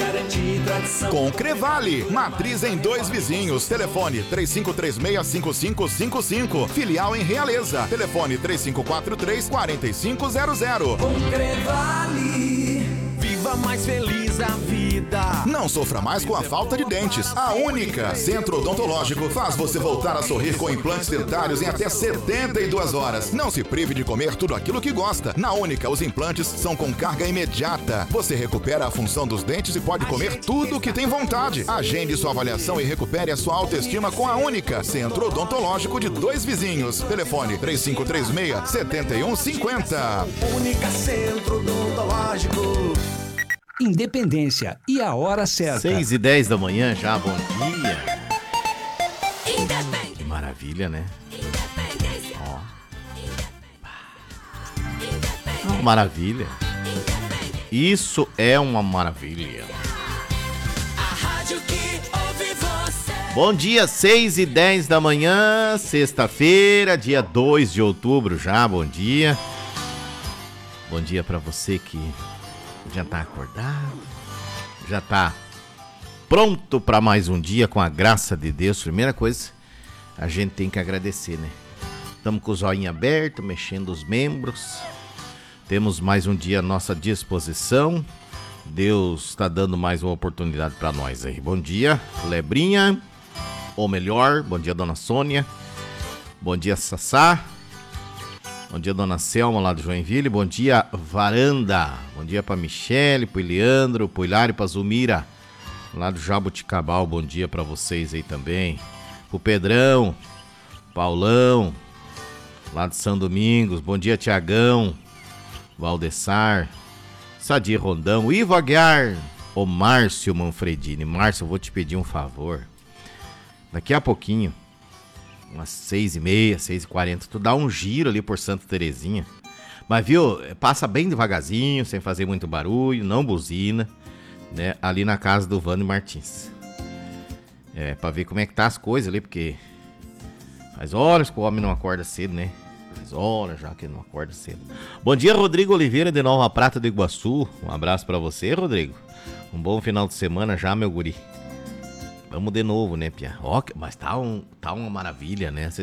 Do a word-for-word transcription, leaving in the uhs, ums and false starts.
garantia e tradição. Com Crevale, matriz em Dois Vizinhos. Telefone três cinco três seis, cinco cinco cinco cinco. Filial em Realeza. Telefone três cinco quatro três, quatro cinco zero zero. Com Crevale, viva mais feliz a vida. Não sofra mais com a falta de dentes. A Única Centro Odontológico faz você voltar a sorrir com implantes dentários em até setenta e duas horas. Não se prive de comer tudo aquilo que gosta. Na Única, os implantes são com carga imediata. Você recupera a função dos dentes e pode comer tudo o que tem vontade. Agende sua avaliação e recupere a sua autoestima com a Única Centro Odontológico de Dois Vizinhos. Telefone três cinco três seis, sete um cinco zero. Única Centro Odontológico. Independência e a hora certa. seis e dez da manhã já, bom dia. Que maravilha, né? Ó. Uma maravilha. Isso é uma maravilha. Bom dia, seis e dez da manhã, sexta-feira, dia dois de outubro já, bom dia. Bom dia pra você que já tá acordado, já tá pronto para mais um dia com a graça de Deus. Primeira coisa, a gente tem que agradecer, né? Estamos com o zoinho aberto, mexendo os membros. Temos mais um dia à nossa disposição. Deus está dando mais uma oportunidade para nós aí. Bom dia, Lebrinha, ou melhor, bom dia, Dona Sônia. Bom dia, Sassá. Bom dia, Dona Selma, lá do Joinville. Bom dia, Varanda. Bom dia pra Michele, pro Leandro, pro Hilário, pra Zumira, lá do Jabuticabal. Bom dia pra vocês aí também. Pro Pedrão, Paulão, lá de São Domingos. Bom dia, Tiagão, Valdessar, Sadir Rondão, Ivo Aguiar, o Márcio Manfredini. Márcio, eu vou te pedir um favor. Daqui a pouquinho, umas seis e meia, seis e quarenta, tu dá um giro ali por Santa Terezinha. Mas viu, passa bem devagarzinho, sem fazer muito barulho, não buzina, né? Ali na casa do Vando Martins. É, pra ver como é que tá as coisas ali, porque faz horas que o homem não acorda cedo, né? Faz horas já que ele não acorda cedo. Bom dia, Rodrigo Oliveira, de Nova Prata do Iguaçu. Um abraço pra você, Rodrigo. Um bom final de semana já, meu guri. Vamos de novo, né, Pia? Ó, mas tá, um, tá uma maravilha, né?